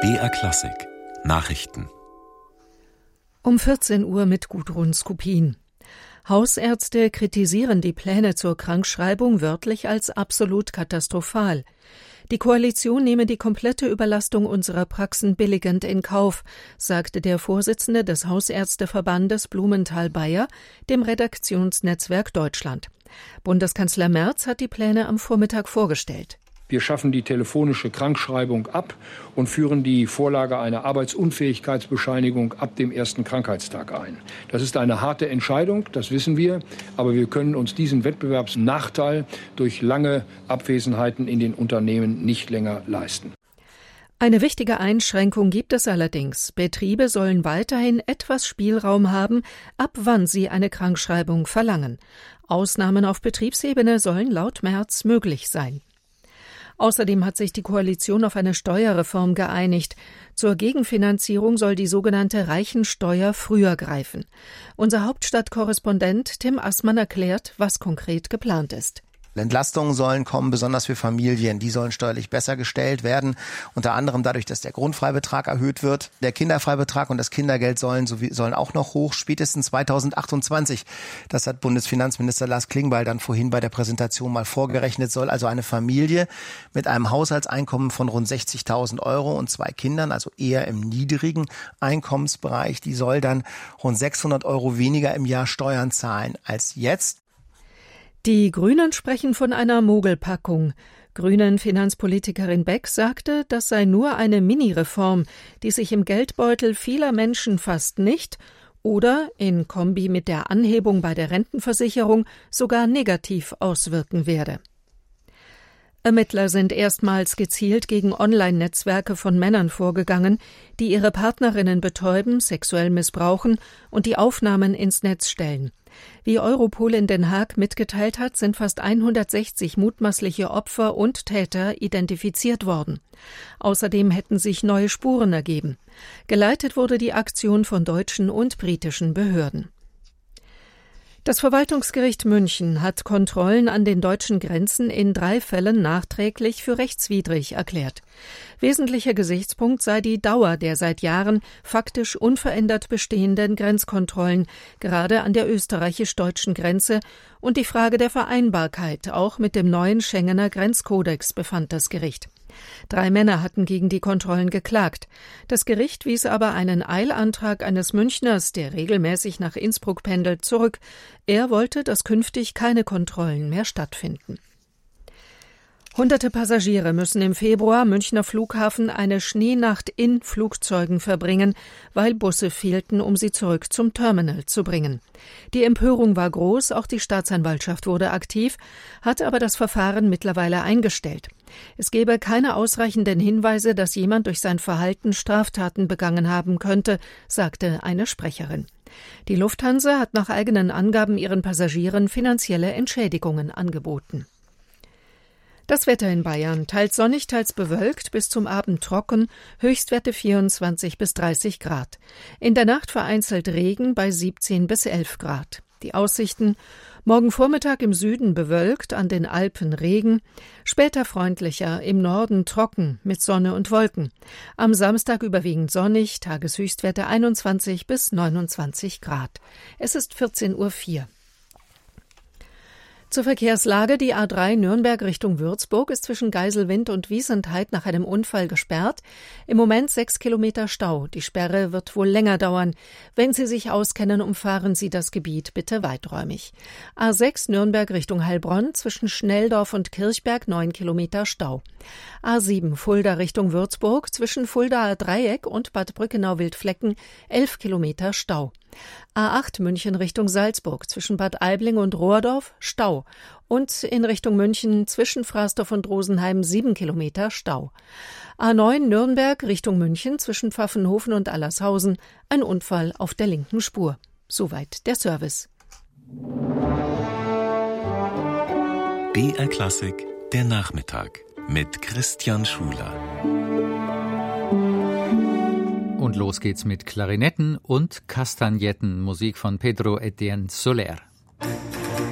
BR Klassik Nachrichten um 14 Uhr mit Gudrun Skupin. Hausärzte kritisieren die Pläne zur Krankschreibung wörtlich als absolut katastrophal. Die Koalition nehme die komplette Überlastung unserer Praxen billigend in Kauf, sagte der Vorsitzende des Hausärzteverbandes Blumenthal-Bayer dem Redaktionsnetzwerk Deutschland. Bundeskanzler Merz hat die Pläne am Vormittag vorgestellt. Wir schaffen die telefonische Krankschreibung ab und führen die Vorlage einer Arbeitsunfähigkeitsbescheinigung ab dem ersten Krankheitstag ein. Das ist eine harte Entscheidung, das wissen wir, aber wir können uns diesen Wettbewerbsnachteil durch lange Abwesenheiten in den Unternehmen nicht länger leisten. Eine wichtige Einschränkung gibt es allerdings. Betriebe sollen weiterhin etwas Spielraum haben, ab wann sie eine Krankschreibung verlangen. Ausnahmen auf Betriebsebene sollen laut Merz möglich sein. Außerdem hat sich die Koalition auf eine Steuerreform geeinigt. Zur Gegenfinanzierung soll die sogenannte Reichensteuer früher greifen. Unser Hauptstadtkorrespondent Tim Assmann erklärt, was konkret geplant ist. Entlastungen sollen kommen, besonders für Familien. Die sollen steuerlich besser gestellt werden. Unter anderem dadurch, dass der Grundfreibetrag erhöht wird. Der Kinderfreibetrag und das Kindergeld sollen auch noch hoch, spätestens 2028. Das hat Bundesfinanzminister Lars Klingbeil dann vorhin bei der Präsentation mal vorgerechnet. Soll also eine Familie mit einem Haushaltseinkommen von rund 60.000 € und 2 Kindern, also eher im niedrigen Einkommensbereich, die soll dann rund 600 € weniger im Jahr Steuern zahlen als jetzt. Die Grünen sprechen von einer Mogelpackung. Grünen-Finanzpolitikerin Beck sagte, das sei nur eine Mini-Reform, die sich im Geldbeutel vieler Menschen fast nicht oder in Kombi mit der Anhebung bei der Rentenversicherung sogar negativ auswirken werde. Ermittler sind erstmals gezielt gegen Online-Netzwerke von Männern vorgegangen, die ihre Partnerinnen betäuben, sexuell missbrauchen und die Aufnahmen ins Netz stellen. Wie Europol in Den Haag mitgeteilt hat, sind fast 160 mutmaßliche Opfer und Täter identifiziert worden. Außerdem hätten sich neue Spuren ergeben. Geleitet wurde die Aktion von deutschen und britischen Behörden. Das Verwaltungsgericht München hat Kontrollen an den deutschen Grenzen in 3 Fällen nachträglich für rechtswidrig erklärt. Wesentlicher Gesichtspunkt sei die Dauer der seit Jahren faktisch unverändert bestehenden Grenzkontrollen, gerade an der österreichisch-deutschen Grenze, und die Frage der Vereinbarkeit, auch mit dem neuen Schengener Grenzkodex, befand das Gericht. 3 Männer hatten gegen die Kontrollen geklagt. Das Gericht wies aber einen Eilantrag eines Münchners, der regelmäßig nach Innsbruck pendelt, zurück. Er wollte, dass künftig keine Kontrollen mehr stattfinden. Hunderte Passagiere müssen im Februar am Münchner Flughafen eine Schneenacht in Flugzeugen verbringen, weil Busse fehlten, um sie zurück zum Terminal zu bringen. Die Empörung war groß, auch die Staatsanwaltschaft wurde aktiv, hat aber das Verfahren mittlerweile eingestellt. Es gebe keine ausreichenden Hinweise, dass jemand durch sein Verhalten Straftaten begangen haben könnte, sagte eine Sprecherin. Die Lufthansa hat nach eigenen Angaben ihren Passagieren finanzielle Entschädigungen angeboten. Das Wetter in Bayern: teils sonnig, teils bewölkt, bis zum Abend trocken, Höchstwerte 24 bis 30 Grad. In der Nacht vereinzelt Regen bei 17 bis 11 Grad. Die Aussichten: morgen Vormittag im Süden bewölkt, an den Alpen Regen, später freundlicher, im Norden trocken, mit Sonne und Wolken. Am Samstag überwiegend sonnig, Tageshöchstwerte 21 bis 29 Grad. Es ist 14:04 Uhr. Zur Verkehrslage: die A3 Nürnberg Richtung Würzburg ist zwischen Geiselwind und Wiesentheit nach einem Unfall gesperrt. Im Moment 6 Kilometer Stau. Die Sperre wird wohl länger dauern. Wenn Sie sich auskennen, umfahren Sie das Gebiet bitte weiträumig. A6 Nürnberg Richtung Heilbronn zwischen Schnelldorf und Kirchberg 9 Kilometer Stau. A7 Fulda Richtung Würzburg zwischen Fuldaer Dreieck und Bad Brückenau-Wildflecken 11 Kilometer Stau. A8 München Richtung Salzburg zwischen Bad Aibling und Rohrdorf Stau und in Richtung München zwischen Frasdorf und Rosenheim 7 Kilometer Stau. A9 Nürnberg Richtung München zwischen Pfaffenhofen und Allershausen ein Unfall auf der linken Spur. Soweit der Service. BR Klassik, der Nachmittag mit Christian Schuler. Und los geht's mit Klarinetten und Kastagnetten, Musik von Pedro Etienne Soler.